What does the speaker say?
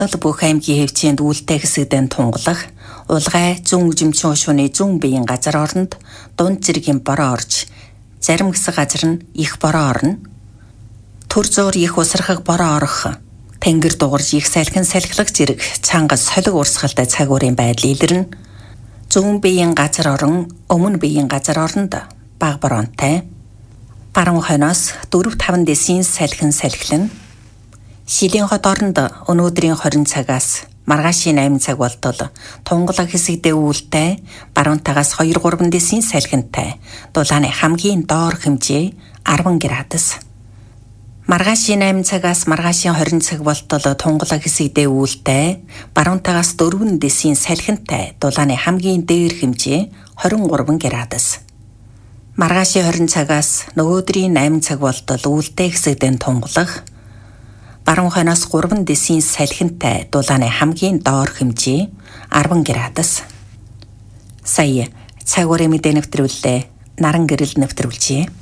Бүх аймгийн хэвчээнд үүлтэй хэсэгдэн тунгалах, улгай зүүн үжимчин шууны зүүн биеийн газар оронд дунд зэргийн бороо орж, зарим хэсэг газар нь их бороо орно. Төр зуур их усрахаг бороо орох, тэнгэр дугарж их салхин салхилах зэрэг чангас солиг урсгалтай цаг уурын байдал илэрнэ. Зүүн биеийн газар орон өмнө биеийн газар оронд бага бороонтай. Баруун хойноос 4-5 дэсийн салхин салхилна. Шилийн хот оронд өнөөдрийн 20 цагаас маргаашийн 8 цаг болтол тунгалаг хэсэгдээ үүлтэй баруунтаагаас 2-3 дэсийн салхинтай дулааны хамгийн доор хэмжээ 10 градус. Маргаашийн 8 цагаас маргаашийн 20 цаг болтол тунгалаг хэсэгдээ үүлтэй баруунтаагаас 4 дэсийн салхинтай дулааны хамгийн дээр хэмжээ 23 градус. Маргаашийн 20 цагаас нөгөөдрийн 8 цаг болтол үүлтэй хэсэгдэн тунгалах баруун хойноос 3 дэсийн салхинтай дулааны хамгийн доор хэмжээ 10 градус. Сая цаг уурын мэдээ нэвтрүүллээ. Наран гэрэл нэвтрүүлжээ.